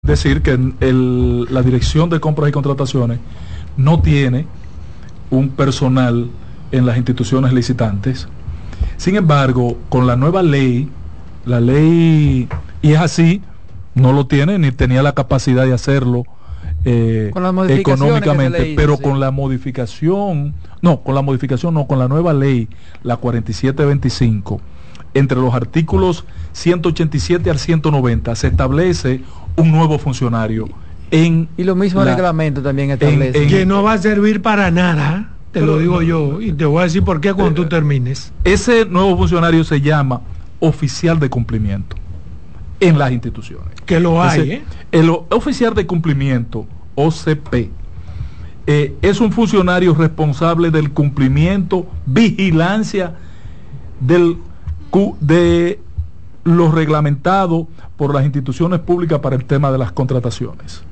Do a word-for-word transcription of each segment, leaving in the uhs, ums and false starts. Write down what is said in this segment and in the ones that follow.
decir que el, la Dirección de Compras y Contrataciones no tiene un personal en las instituciones licitantes. Sin embargo, con la nueva ley, la ley, y es así, no lo tiene ni tenía la capacidad de hacerlo eh, económicamente, hizo, pero sí. con la modificación, no, con la modificación, no, con la nueva ley, la cuarenta y siete veinticinco, entre los artículos ciento ochenta y siete al ciento noventa se establece un nuevo funcionario en y lo mismo la, el reglamento también establece en, en, que no va a servir para nada, te pero, lo digo no, yo y te voy a decir por qué cuando eh, tú termines. Ese nuevo funcionario se llama oficial de cumplimiento en las instituciones, que lo hay. Ese, ¿eh? El oficial de cumplimiento, O C P, eh, es un funcionario responsable del cumplimiento, vigilancia del de lo reglamentado por las instituciones públicas para el tema de las contrataciones.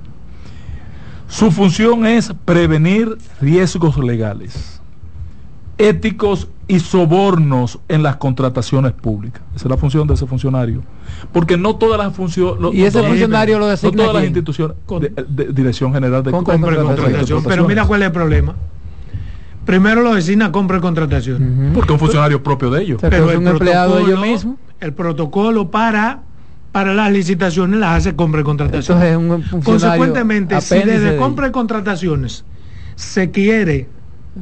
Su función es prevenir riesgos legales, éticos y sobornos en las contrataciones públicas. Esa es la función de ese funcionario. Porque no todas las funciones... No, y ese no funcionario lo designa no todas ¿quién? las instituciones... De, de, de Dirección General de Compra y Contratación. Pero mira cuál es el problema. Primero lo designa compra y contratación. Uh-huh. Porque es un funcionario propio de ellos. Pero, pero es un empleado de ellos mismos. El protocolo para para las licitaciones las hace compra y contratación. Es un Consecuentemente, si desde de compra y contrataciones se quiere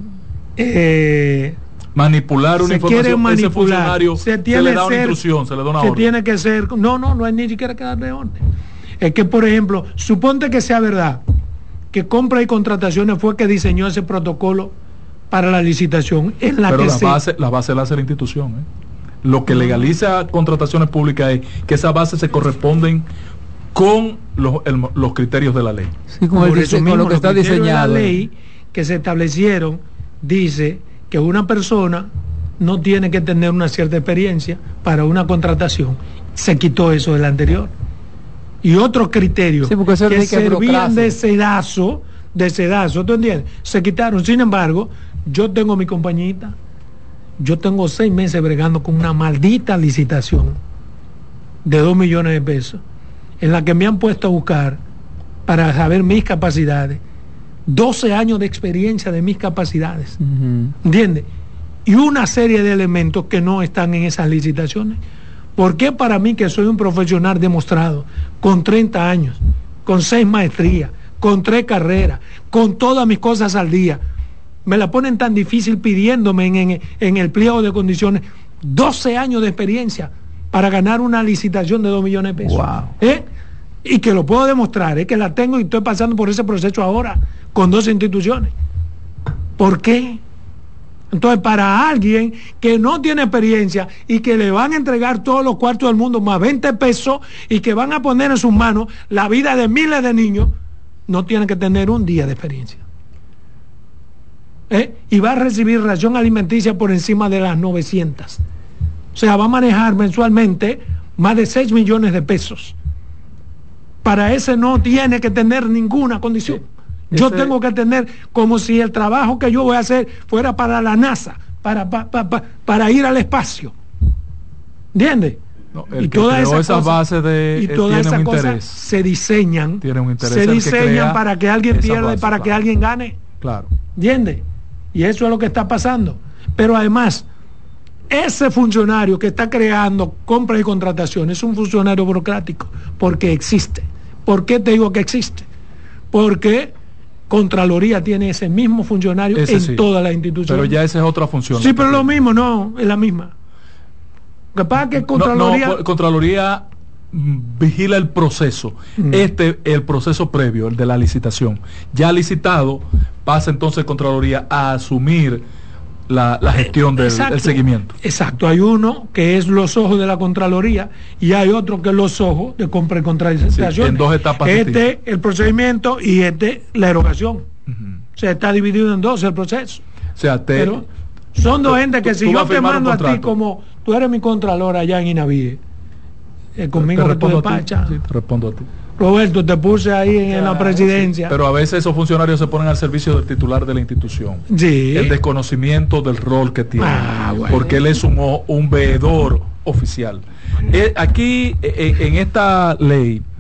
eh, manipular una se información, quiere manipular, ese funcionario se, tiene se le da una ser, instrucción, se le da una se orden. Tiene que ser, no, no, no hay ni siquiera que darle orden. Es que, por ejemplo, suponte que sea verdad que compra y contrataciones fue que diseñó ese protocolo para la licitación en la pero que la se... base, la base la hace la institución, ¿eh? Lo que legaliza contrataciones públicas es que esas bases se corresponden con los, el, los criterios de la ley. Sí, como Por el, eso mismo, lo que está diseñado. La ley que se establecieron dice que una persona no tiene que tener una cierta experiencia para una contratación. Se quitó eso del anterior. Y otros criterios sí, eso que servían de sedazo, de sedazo, ¿tú entiendes? Se quitaron. Sin embargo, yo tengo mi compañita, yo tengo seis meses bregando con una maldita licitación de dos millones de pesos, en la que me han puesto a buscar para saber mis capacidades, doce años de experiencia de mis capacidades, uh-huh. ¿entiendes? Y una serie de elementos que no están en esas licitaciones. ¿Por qué para mí, que soy un profesional demostrado, con treinta años, con seis maestrías, con tres carreras, con todas mis cosas al día, me la ponen tan difícil pidiéndome en, en, en el pliego de condiciones doce años de experiencia para ganar una licitación de dos millones de pesos? Wow. ¿Eh? Y que lo puedo demostrar, es ¿eh? que la tengo y estoy pasando por ese proceso ahora con dos instituciones. ¿Por qué? Entonces, para alguien que no tiene experiencia y que le van a entregar todos los cuartos del mundo más veinte pesos y que van a poner en sus manos la vida de miles de niños, no tiene que tener un día de experiencia. ¿Eh? Y va a recibir ración alimenticia por encima de las novecientas. O sea, va a manejar mensualmente más de seis millones de pesos. Para ese no tiene que tener ninguna condición. Sí, yo ese... tengo que tener como si el trabajo que yo voy a hacer fuera para la NASA, para, para, para, para ir al espacio. ¿Entiendes? No, el y que todas esas esa bases de y todas esas cosas se diseñan, tiene un interés se diseñan para que alguien pierda y para claro. que alguien gane. Claro. ¿Entiendes? Y eso es lo que está pasando. Pero además, ese funcionario que está creando compra y contratación es un funcionario burocrático, porque existe. ¿Por qué te digo que existe? Porque Contraloría tiene ese mismo funcionario ese en sí. todas las instituciones. Pero ya esa es otra función. Sí, pero es lo mismo, no, es la misma. Lo que pasa es que Contraloría... No, no, Contraloría vigila el proceso, mm. este el proceso previo, el de la licitación. Ya licitado, pasa entonces Contraloría a asumir la, la gestión del el seguimiento. Exacto, hay uno que es los ojos de la Contraloría y hay otro que es los ojos de compra y contratación. Sí, en dos etapas. Este distintas. El procedimiento y este la erogación. Uh-huh. O sea, está dividido en dos el proceso. O sea, te, Pero son dos entes que si yo te mando a ti como tú eres mi contralor allá en Inavide, eh, conmigo te que tú despachas. Sí, te respondo a ti. Roberto, te puse ahí en, en la presidencia. Sí, pero a veces esos funcionarios se ponen al servicio del titular de la institución. Sí. El desconocimiento del rol que tiene. Ah, bueno. Porque él es un, un veedor oficial. Eh, aquí, eh, en esta ley,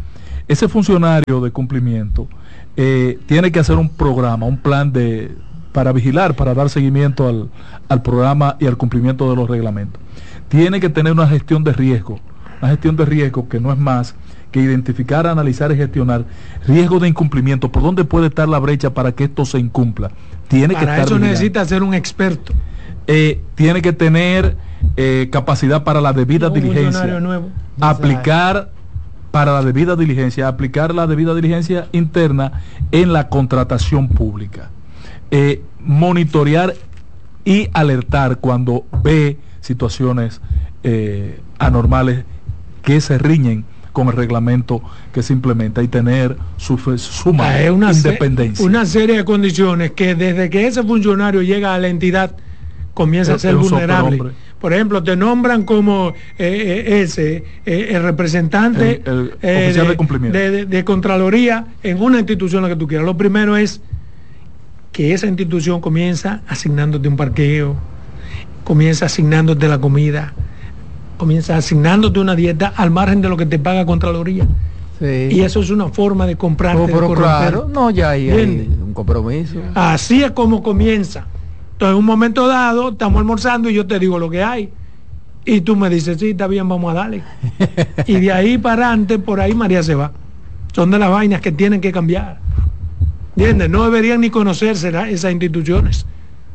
ese funcionario de cumplimiento eh, tiene que hacer un programa, un plan de para vigilar, para dar seguimiento al, al programa y al cumplimiento de los reglamentos. Tiene que tener una gestión de riesgo, una gestión de riesgo que no es más que identificar, analizar y gestionar riesgo de incumplimiento, por dónde puede estar la brecha para que esto se incumpla. Tiene para que estar eso vigilante. Necesita ser un experto. Eh, tiene que tener eh, capacidad para la debida un diligencia, nuevo. aplicar para la debida diligencia, aplicar la debida diligencia interna en la contratación pública, eh, monitorear y alertar cuando ve situaciones eh, anormales que se riñen con el reglamento que se implementa y tener su suma ah, una independencia. Se, una serie de condiciones que desde que ese funcionario llega a la entidad comienza es, a ser vulnerable. Por ejemplo, te nombran como eh, eh, ese eh, el representante el, el eh, oficial de, de cumplimiento de, de, de Contraloría en una institución la que tú quieras. Lo primero es que esa institución comienza asignándote un parqueo, comienza asignándote la comida, comienza asignándote una dieta al margen de lo que te paga Contraloría. Sí. Y eso es una forma de comprarte. Oh, pero claro, no, ya hay, hay un compromiso. Así es como comienza. Entonces, en un momento dado, estamos almorzando y yo te digo lo que hay. Y tú me dices, sí, está bien, vamos a darle. Y de ahí para adelante, por ahí María se va. Son de las vainas que tienen que cambiar. ¿Entiendes? No deberían ni conocerse esas instituciones.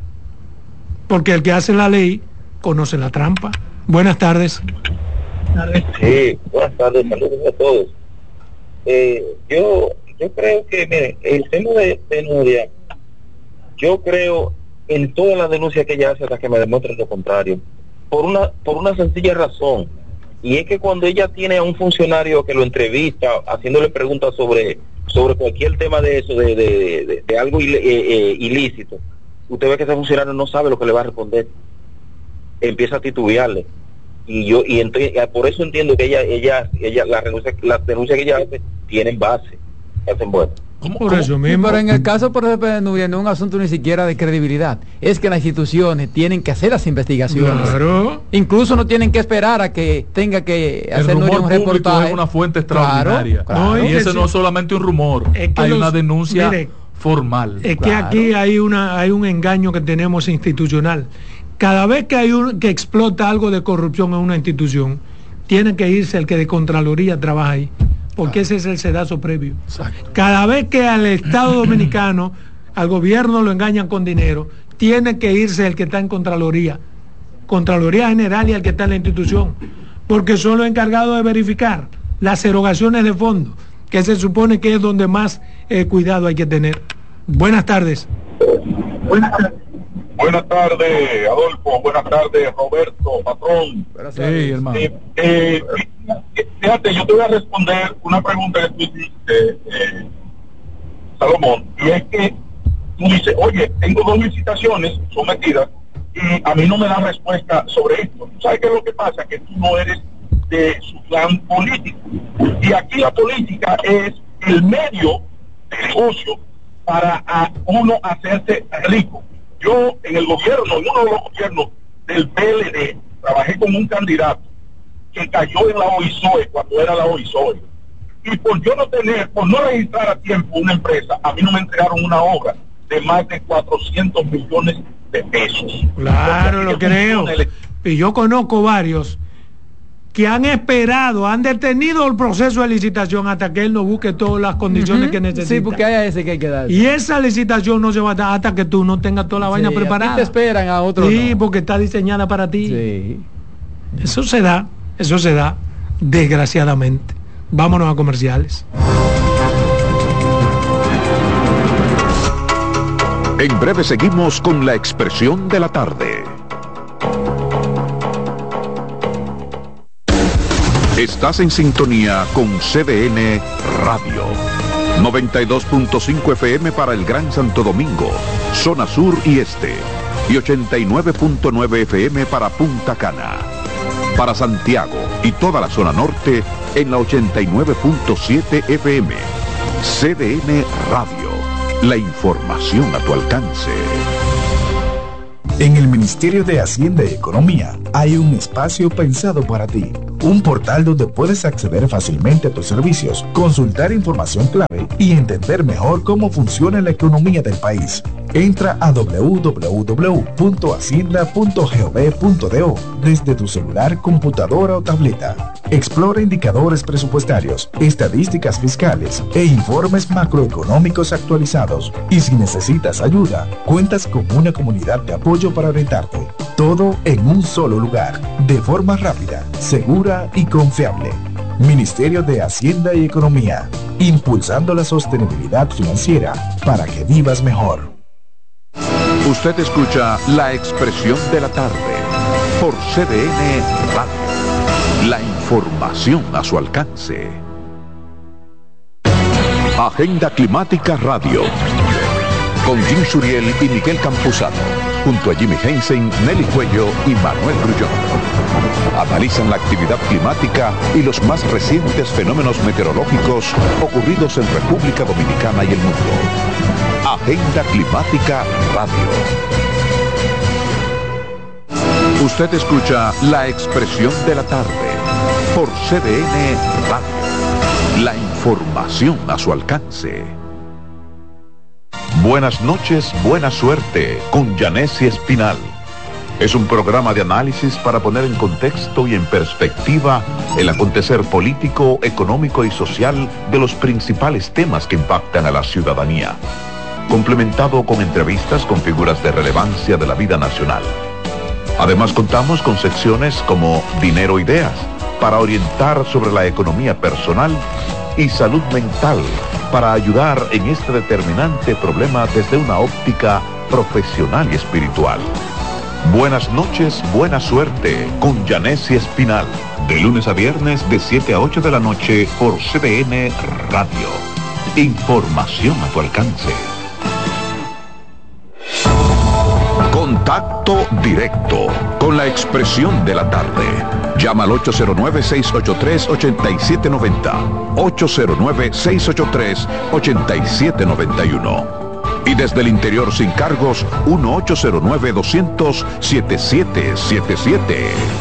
Porque el que hace la ley conoce la trampa. Buenas tardes. Sí, buenas tardes, saludos a todos. Eh, yo yo creo que, mire, el tema de, de Nuria, yo creo en todas las denuncias que ella hace hasta que me demuestren lo contrario, por una por una sencilla razón, y es que cuando ella tiene a un funcionario que lo entrevista, haciéndole preguntas sobre sobre cualquier tema de eso, de, de, de, de algo il, eh, eh, ilícito, usted ve que ese funcionario no sabe lo que le va a responder, empieza a titubearle. Y yo y entonces, por eso entiendo que ella ella ella las denuncias las denuncias que ella hace tienen base, hacen bueno. ¿Cómo? Por eso mismo. Pero en el caso, por ejemplo, de Nuria, no es un asunto ni siquiera de credibilidad, es que las instituciones tienen que hacer las investigaciones. Claro. Incluso no tienen que esperar a que tenga que el hacer rumor un reportaje. Es una fuente extraordinaria. Claro, claro. Y ese no es solamente un rumor, es que hay los, una denuncia mire, formal. Es claro. que aquí hay una hay un engaño que tenemos institucional. Cada vez que hay un que explota algo de corrupción en una institución, tiene que irse el que de Contraloría trabaja ahí, porque ah. ese es el sedazo previo. Exacto. Cada vez que al Estado Dominicano, al gobierno lo engañan con dinero, tiene que irse el que está en Contraloría, Contraloría General y el que está en la institución, porque son los encargados de verificar las erogaciones de fondos, que se supone que es donde más eh, cuidado hay que tener. Buenas tardes. Buenas tardes. Buenas tardes, Adolfo. Buenas tardes, Roberto, patrón. Buenas tardes, sí, hermano. Eh, eh, fíjate, yo te voy a responder una pregunta que tú hiciste, eh, Salomón, y es que tú dices, oye, tengo dos licitaciones sometidas y a mí no me dan respuesta sobre esto. ¿Tú sabes qué es lo que pasa? Que tú no eres de su plan político. Y aquí la política es el medio de negocio para a uno hacerse rico. Yo en el gobierno, en uno de los gobiernos del P L D, trabajé con un candidato que cayó en la O I S O E cuando era la O I S O E. Y por yo no tener, por no registrar a tiempo una empresa, a mí no me entregaron una obra de más de cuatrocientos millones de pesos. Claro, lo creo. Y yo conozco varios que han esperado, han detenido el proceso de licitación hasta que él no busque todas las condiciones uh-huh. que necesita. Sí, porque hay ese que hay que dar. Y esa licitación no se va a dar hasta que tú no tengas toda la vaina sí, preparada. A ti te esperan, a otro Sí, no. porque está diseñada para ti. Sí. Eso se da, eso se da, desgraciadamente. Vámonos a comerciales. En breve seguimos con la expresión de la tarde. Estás en sintonía con C D N Radio. noventa y dos punto cinco F M para el Gran Santo Domingo, zona sur y este. Y ochenta y nueve punto nueve F M para Punta Cana. Para Santiago y toda la zona norte en la ochenta y nueve punto siete F M. C D N Radio. La información a tu alcance. En el Ministerio de Hacienda y Economía hay un espacio pensado para ti. Un portal donde puedes acceder fácilmente a tus servicios, consultar información clave y entender mejor cómo funciona la economía del país. Entra a doble u doble u doble u punto hacienda punto gov punto do desde tu celular, computadora o tableta. Explora indicadores presupuestarios, estadísticas fiscales e informes macroeconómicos actualizados. Y si necesitas ayuda, cuentas con una comunidad de apoyo para orientarte. Todo en un solo lugar, de forma rápida, segura y confiable. Ministerio de Hacienda y Economía, impulsando la sostenibilidad financiera para que vivas mejor. Usted escucha La Expresión de la Tarde por C D N Radio. La información a su alcance. Agenda Climática Radio. Con Jim Suriel y Miguel Campuzano. Junto a Jimmy Hensen, Nelly Cuello y Manuel Grullón. Analizan la actividad climática y los más recientes fenómenos meteorológicos ocurridos en República Dominicana y el mundo. Agenda Climática Radio. Usted escucha La Expresión de la Tarde por C D N Radio. La información a su alcance. Buenas noches, buena suerte con Yanesi Espinal. Es un programa de análisis para poner en contexto y en perspectiva el acontecer político, económico y social de los principales temas que impactan a la ciudadanía, complementado con entrevistas con figuras de relevancia de la vida nacional. Además contamos con secciones como Dinero Ideas, para orientar sobre la economía personal, y Salud Mental, para ayudar en este determinante problema desde una óptica profesional y espiritual. Buenas noches, buena suerte con Yanesi Espinal, de lunes a viernes de siete a ocho de la noche por C D N Radio. Información a tu alcance. Contacto directo con La Expresión de la Tarde. Llama al ocho cero nueve, seis ocho tres, ocho siete nueve cero, ocho cero nueve, seis ocho tres, ocho siete nueve uno. Y desde el interior sin cargos, uno ocho cero nueve, dos cero cero, siete siete siete siete.